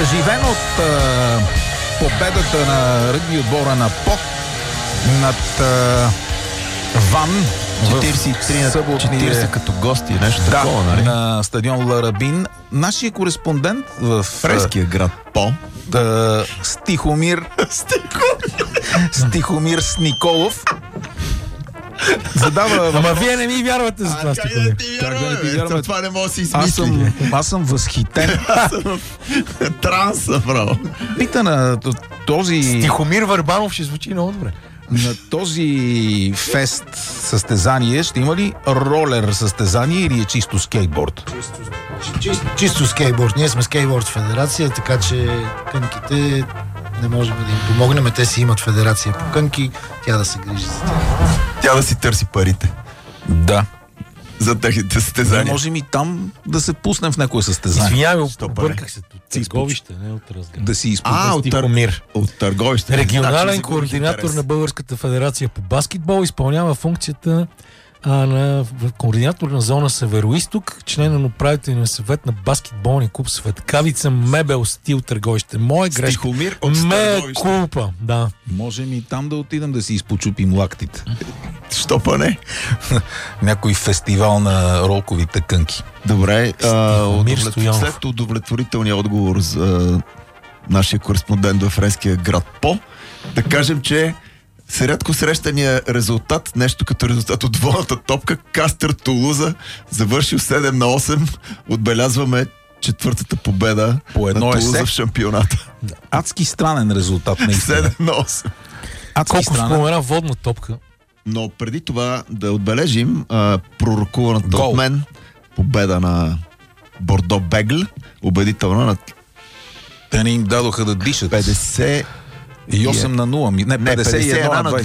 Оживен от победата на ръгби отбора на ПОК над Ван 43-40 като гости, нещо такова, нали? На стадион Ларабин. Нашия кореспондент в френския град По Стихомир Сниколов задава... Ама вие не ми вярвате за това, Стихомир. Как да не ти вярвате? Това не може да си измисли. Аз съм възхитен. Аз съм в транса, бро. Пита на този... Стихомир Върбанов ще звучи много добре. На този фест състезание ще има ли ролер състезание или е чисто скейтборд? Чисто скейтборд. Ние сме скейтборд федерация, така че кънките не можем да им помогнем. Те си имат федерация по кънки, тя да се грижи за тях. Тя да си търси парите. Да. За техните състезания. Не можем и там да се пуснем в някое състезание. Извинявай, обърках се. От Търговище, не от Разград. Да си изпълня. От Търговище. Регионален координатор на Българската федерация по баскетбол изпълнява функцията на координатор на зона Североизток, член на управителния съвет на баскетболния клуб Светкавица Мебел Стил Търговище. Моя грешка. Стихомир от Търговище. Кулпа, да. Можем и там да отидем да си изпочупим лактите. Що па не? Някой фестивал на ролковите кънки. Добре, след удовлетворителния отговор за нашия кореспондент в френския град По, да кажем, че рядко срещания резултат, нещо като резултат от двойната топка, Кастър Тулуза завършил 7-8, отбелязваме четвъртата победа по на Тулуза в шампионата. Адски странен резултат, наистина. 7-8. Колко спомена водна топка. Но преди това да отбележим пророкуваната от мен победа на Бордо Бегл, убедителна на... Те не им дадоха да дишат. 50 и 8 на 0. Не, 51 на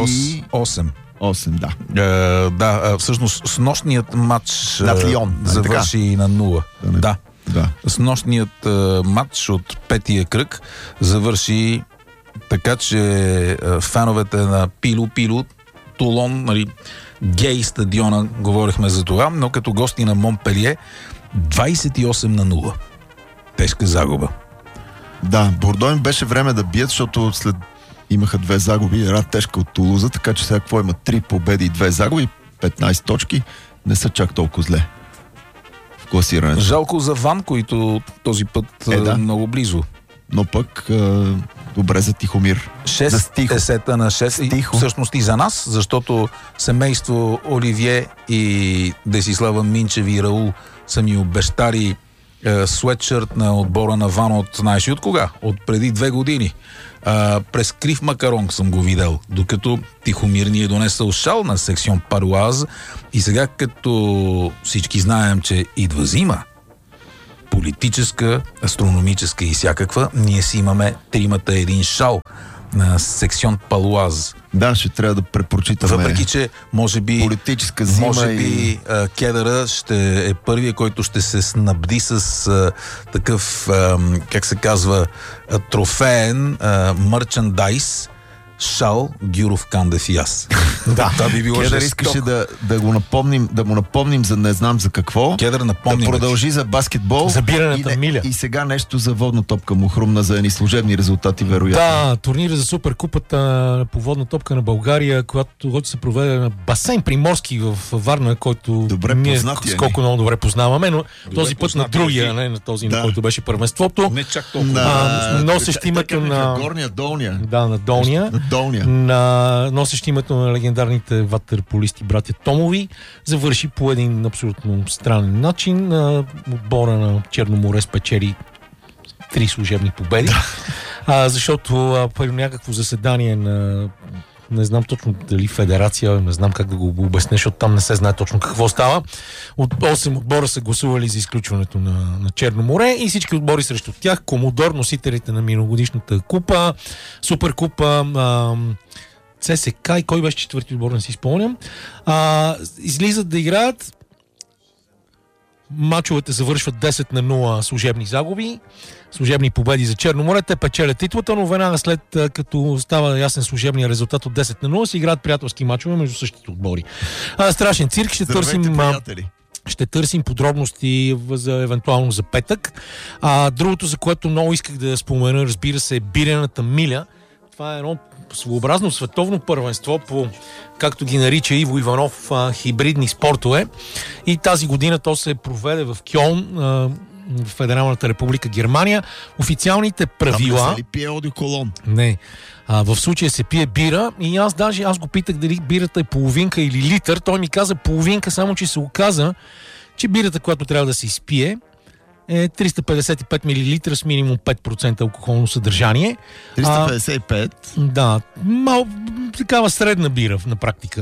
28. 8, да. Да, всъщност с нощният матч над Лион завърши на 0. Да. С нощният матч от петия кръг завърши така, че феновете на Пило, Тулон, нали, гей стадиона, говорихме за това, но като гости на Монпелие 28 на 0. Тежка загуба. Да, Бордо им беше време да бият, защото след имаха 2 загуби, една тежка от Тулуза, така че сега какво има 3 победи и 2 загуби, 15 точки, не са чак толкова зле в класирането. Жалко за Ван, които този път много близо. Но пък добре за Тихомир. 6 на 6. Всъщност и за нас, защото семейство Оливие и Десислава Минчеви и Раул са ми обещали суетшърт на отбора на Ван от, знаеш ли от кога? От преди 2 години. През крив макарон съм го видел, докато Тихомир ни е донесъл шал на секцион Паруаз и сега като всички знаем, че идва зима, политическа, астрономическа и всякаква, ние си имаме тримата един шал на секцион Палуаз. Да, ще трябва да препрочитаме. Въпреки, че може би политическа зима може би Кедъра ще е първия, който ще се снабди с такъв, как се казва, трофеен мърчандайз шал Гюров Кандев и аз. Да, това би било Кедър искаше да му напомним за не знам за какво. Кедър напомни. Да продължи за баскетбол. Забираната миля. И сега нещо за водна топка му хрумна за едни служебни резултати, вероятно. Да, турнира за Суперкупата по водна топка на България, който се проведе на басейн Приморски в Варна, който ние сколко много добре познаваме, но добре този път на другия, не на този, на който беше първенството. Не чак толкова. Носещ името на... Горния, долния. Да, на долния. На носещ името на легендарните ватерполисти братя Томови, завърши по един абсолютно странен начин. Отбора на Черно море спечели 3 служебни победи, защото при някакво заседание на не знам точно дали федерация, не знам как да го обясня, защото там не се знае точно какво става. От 8 отбора са гласували за изключването на Черно море и всички отбори срещу тях, Комодор, носителите на миналогодишната купа, Суперкупа, ЦСК и кой беше четвърти отбор, не си спомням, излизат да играят. Мачовете завършват 10 на 0 служебни загуби, служебни победи за Черно море. Те печелят титлата, но веднага след като става ясен служебния резултат от 10 на 0, се играят приятелски мачове между същите отбори. Страшен цирк, ще търсим... Ще търсим подробности евентуално за петък. Другото, за което много исках да спомена, разбира се, е бирената миля. Това е едно своеобразно световно първенство по, както ги нарича Иво Иванов, хибридни спортове. И тази година то се проведе в Кьолн, в Федералната република Германия. Официалните правила... Там не се ли пие одеколон? Не. В случая се пие бира и аз го питах дали бирата е половинка или литър. Той ми каза половинка, само че се оказа, че бирата, която трябва да се изпие, е 355 мл с минимум 5% алкохолно съдържание. 355? Да, такава средна бира на практика.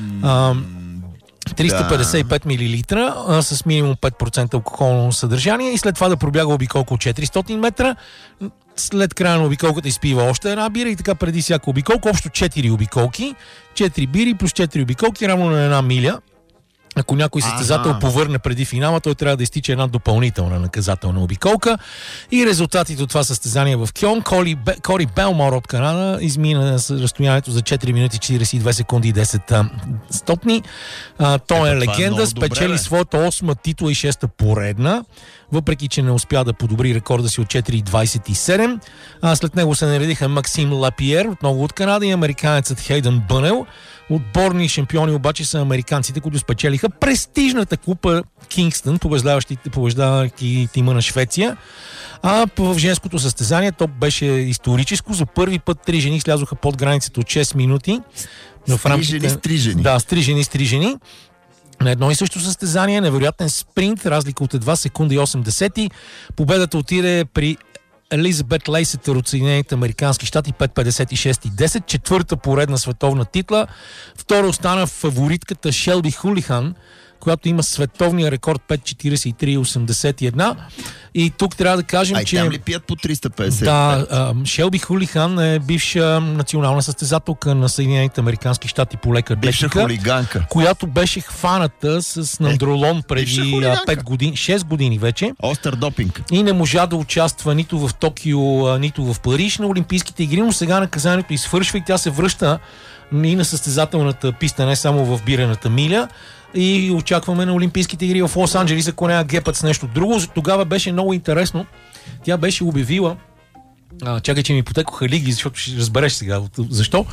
355 мл с минимум 5% алкохолно съдържание и след това да пробяга обиколка от 400 метра. След края на обиколката изпива още една бира и така преди всяка обиколка, общо 4 обиколки. 4 бири плюс 4 обиколки равно на 1 миля. Ако някой състезател повърне преди финала, той трябва да изтича една допълнителна наказателна обиколка. И резултатите от това състезание в Кьон. Кори Белмор от Канада измина с разстоянието за 4 минути 42 секунди и 10 стотни. Той е легенда, спечели своята 8-ма титла и 6-та поредна, въпреки че не успя да подобри рекорда си от 4,27. След него се наредиха Максим Лапиер, отново от Канада, и американецът Хейдън Бънел. Отборни шампиони обаче са американците, които спечелиха престижната купа Кингстън, побеждавайки тима на Швеция. В женското състезание то беше историческо. За първи път 3 жени слязоха под границата от 6 минути. Стрижени. Да, стрижени. На едно и също състезание, невероятен спринт, разлика от 2 секунди и 8 Победата отиде при Елизабет Лейсетър от Съединените американски щати, 5,56 и 10, четвърта поредна световна титла. Второ остана фаворитката Шелби Хулихан, която има световния рекорд 5,43 и 81. И тук трябва да кажем, че... там ли пият по 350? Да, Шелби Хулихан е бивша национална състезателка на Съединените американски щати по лека бивша хулиганка, която беше хваната с нандролон преди 5 години, 6 години вече. Остър допинг. И не можа да участва нито в Токио, нито в Париж на Олимпийските игри, но сега наказанието извършва и тя се връща и на състезателната писта, не само в бирената миля. И очакваме на Олимпийските игри в Лос-Анджелис, ако няма гепът с нещо друго. Тогава беше много интересно. Тя беше обявила... чакай, че ми потекоха лиги, защото ще разбереш сега защо.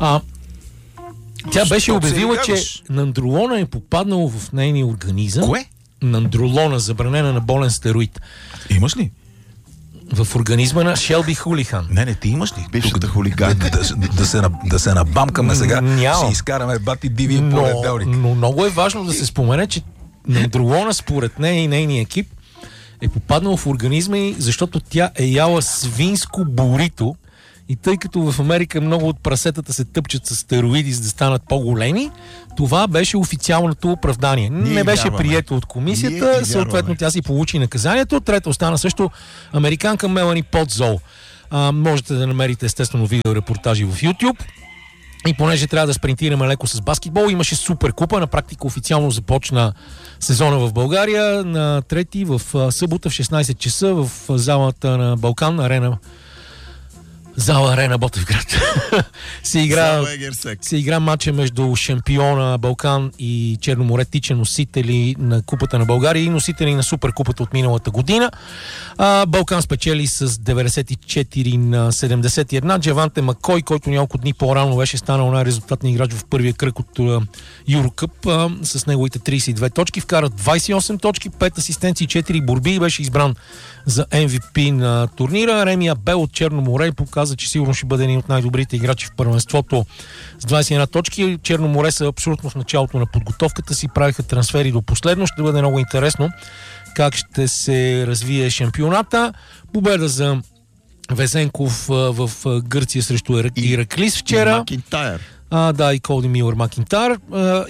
Тя беше обявила, че нандролона е попаднало в нейния организъм. Кое? Нандролона, забранена на болен стероид. Имаш ли? В организма на Шелби Хулихан. Не, ти имаш ли? Бившата хулиганка. Да се набамкаме сега. Няма. Ще изкараме бати дивия понеделник. Но много е важно да се спомене, че нандролона според нея и нейния екип е попаднал в организма ѝ, защото тя е яла свинско бурито. И тъй като в Америка много от прасетата се тъпчат с стероиди, за да станат по-големи, това беше официалното оправдание. Не беше прието от комисията, съответно тя си получи наказанието. Трета остана също американка Мелани Потзол. Можете да намерите естествено видеорепортажи в YouTube. И понеже трябва да спринтираме леко с баскетбол, имаше супер купа. На практика официално започна сезона в България на 3 в събота в 16 часа в залата на Балкан Арена. Зала Арена Ботевград. се игра матча между шампиона Балкан и Черноморетиче, носители на Купата на България и носители на Суперкупата от миналата година. Балкан спечели с 94 на 71. Джаванте Макой, който няколко дни по-рано беше станал най-резултатен играч в първия кръг от Юрокъп с неговите 32 точки, вкара 28 точки, 5 асистенции, 4 борби и беше избран за MVP на турнира. Ремия Бел от Черно море показа, че сигурно ще бъде един от най-добрите играчи в първенството с 21 точки. Черно море са абсолютно в началото на подготовката си, правиха трансфери до последно. Ще бъде много интересно как ще се развие шампионата. Победа за Везенков в Гърция срещу Ираклис вчера. Макинтайр. И Колди Милър Макинтайр.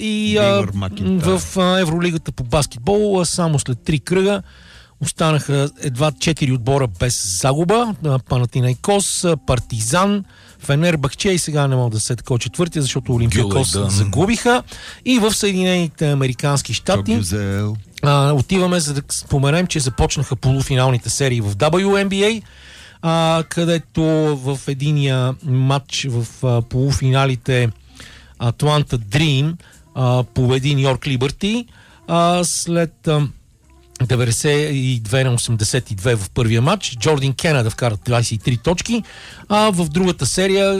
В Евролигата по баскетбол само след 3 кръга останаха едва 4 отбора без загуба. Панатинайкос, Партизан, Фенербахче и сега не мога да се такова четвъртия, защото Олимпиакос загубиха. И в Съединените американски щати отиваме, за да споменем, че започнаха полуфиналните серии в WNBA, където в единия матч в полуфиналите Атланта Дрим победи Нью Йорк Либърти. След 92 на 82 в първия матч, Джордан Кена да вкарат 23 точки, а в другата серия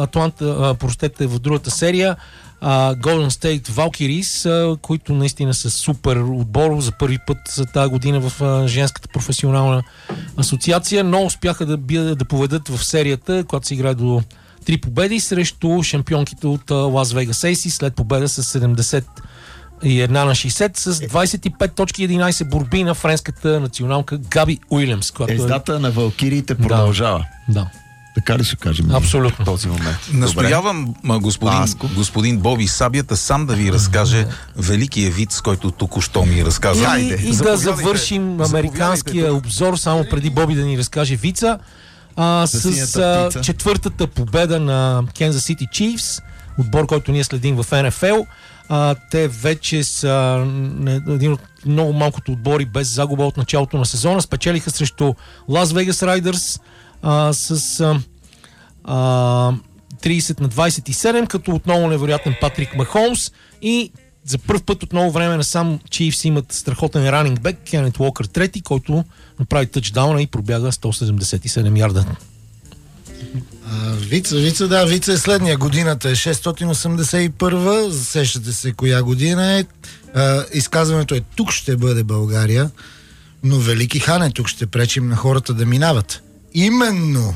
в другата серия Golden State Valkyries, които наистина са супер отбор за първи път за тази година в женската професионална асоциация, но успяха да поведат в серията, когато се играе до 3 победи срещу шампионките от Лас Вегас Ейси след победа с 71 на 60 с 25 точки и 11 борби на френската националка Габи Уилямс. Ездата на Валкириите продължава. Да. Така ли ще кажем? Абсолютно. В този момент. Настоявам господин Боби Сабията сам да ви разкаже великия виц, който току-що ми разказа. И да завършим американския обзор, само преди Боби да ни разкаже вица, с четвъртата победа на Kansas City Chiefs, отбор, който ние следим в НФЛ. Те вече са един от много малкото отбори без загуба от началото на сезона. Спечелиха срещу Las Vegas Raiders с 30 на 27, като отново невероятен Патрик Махомс и за първ път от много време насам Chiefs имат страхотен ранинг бек, Кенет Уокър трети, който направи тъчдауна и пробяга 177 ярда. Вица е следния. Годината е 681. Сещате се коя година е. Изказването е: тук ще бъде България, но Велики хане, тук ще пречим на хората да минават. Именно!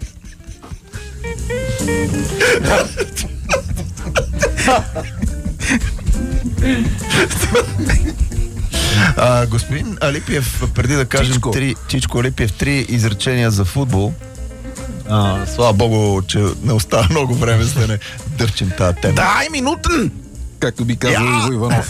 Господин Алипиев, преди да кажем Чичко Алипиев, 3 изречения за футбол. Слава Богу, че не остава много време, за да не дърчим тази тема. Дай минутен! Както би казал Иво Иванов.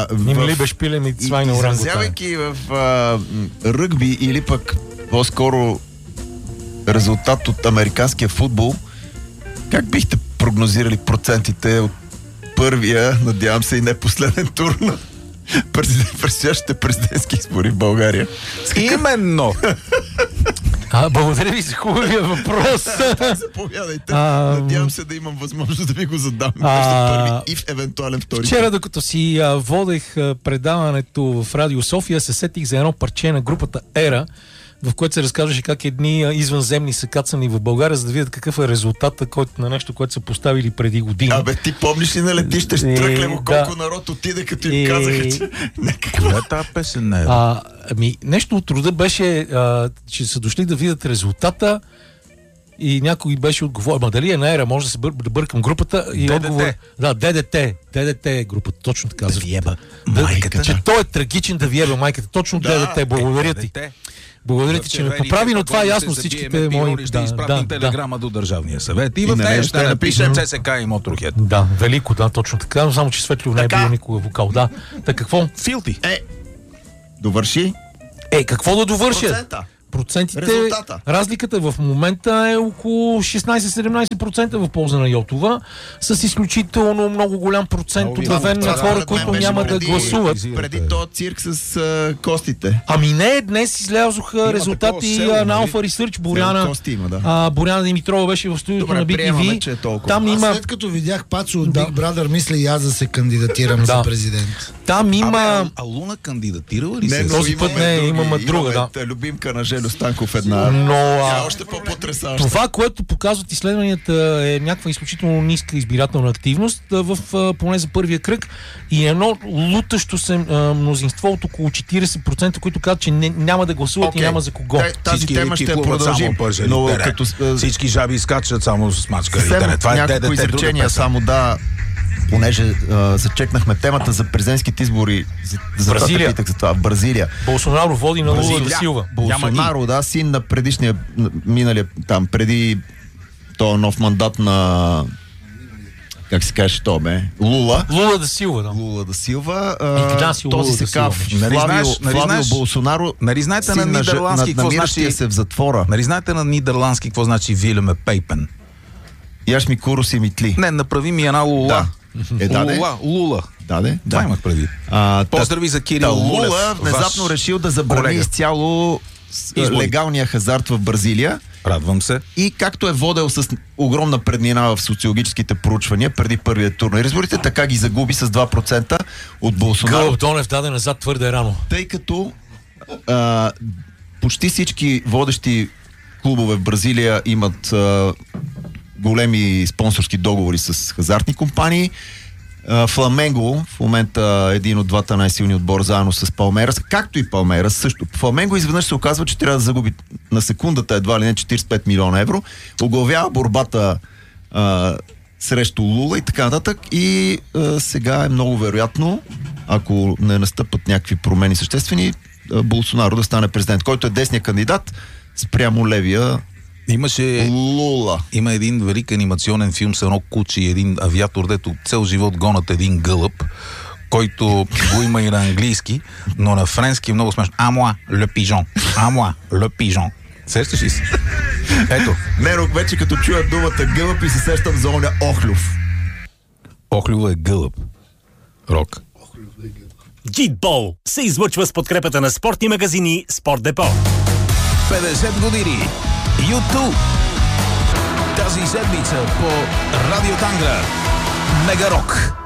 Изразявайки в ръгби или пък по-скоро резултат от американския футбол, как бихте прогнозирали процентите от първия, надявам се и не последен тур на предстоящите президентски избори в България? Именно! Благодаря ви за хубавия въпрос. Заповядайте. Надявам се да имам възможност да ви го задам. Първи и в евентуален втори. Вчера, докато си водех предаването в Радио София, се сетих за едно парче на групата Ера, в което се разказваше как едни извънземни са кацани в България, за да видят какъв е резултата на нещо, което са поставили преди години. Ти помниш ли на летище Штръклево колко народ отиде, като им казаха, че някаква тази песен не е? Нещо от рода беше, че са дошли да видят резултата и някой беше отговорил: дали е на Ера, може да бъркам групата. И отговор: ДДТ е групата, точно така. Да ви еба майката. Че той е трагичен, да ви еба майката. Точно ДДТ, благодаря ти. Благодаря ти, че ме поправи, но това е ясно с всичките мои... Ще изпратим телеграма до Държавния съвет и в нея ще напишем ЦСК и Моторхед. Да, велико, точно така, само че Светлио не е бил никога вокал. Да, така какво? Филти. Довърши. Какво да довърши? Процентите, резултата. Разликата в момента е около 16-17% в полза на Йотова, с изключително много голям процент обявен на хора, които няма да гласуват. Преди този цирк с костите. Не, днес излязоха резултати на Alpha Research. Боряна Димитрова беше в студиото на BTV. Там има... След като видях Пацо от Big Brother, мисля и аз да се кандидатирам за президент. Там има... А Луна кандидатирала ли се? Този път не, имаме друга. Любимка на Желю Станков една. Но още по-потресаваща. Това, което показват изследванията, е някаква изключително ниска избирателна активност поне за първия кръг и едно лутащо се мнозинство от около 40%, които казват, че няма да гласуват и няма за кого. Тази тема ще продължим. Но като всички жаби скачат само с мачка. Това е няколко изречения само понеже зачекнахме темата за президентските избори. Бразилия. Питах за това. В Бразилия. Болсонаро води на Лула да Силва. Болсонаро, син на предишния, миналия, там, преди този нов мандат на... Как се каже то, Лула. Лула да Силва, Лула да Силва. Този се кав Флавио Болсонаро, знаете на нидерландски какво значи... се в затвора. Знаете на нидерландски какво значи Вилеме Пейпен? Яш ми курус и митли. Не, направи ми една лула. Лула. Това имах преди. Поздрави за Кирил Лулев. Лула внезапно решил да забрани изцяло легалния хазарт в Бразилия Радвам се. И както е водел с огромна преднина в социологическите проучвания преди първия тур на изборите, така ги загуби с 2% от Болсонаро. Гълъб Донев даде назад твърде рано. Тъй като почти всички водещи клубове в Бразилия имат големи спонсорски договори с хазартни компании. Фламенго, в момента един от двата най-силни отбора, заедно с Палмерас, както и Палмерас също. Фламенго изведнъж се оказва, че трябва да загуби на секундата едва ли не 45 милиона евро, оглавява борбата срещу Лула и така нататък, и сега е много вероятно, ако не настъпат някакви промени съществени, Болсонаро да стане президент, който е десният кандидат спрямо левия Лула. Има един велик анимационен филм с едно куче и един авиатор, дето цел живот гонат един гълъб, който го има и на английски, но на френски е много смешно. Амуа, ле пижон. Амуа, ле пижон. Сещаш ли си? Ето. Не, вече като чуя думата гълъб и се сещам за оня Охлюв. Охлюв е гълъб. Рок. Джитбол се излъчва с подкрепата на спортни магазини Спорт Депо. 50 години YouTube. Тази седмица по Радио Тангра. Мегарок.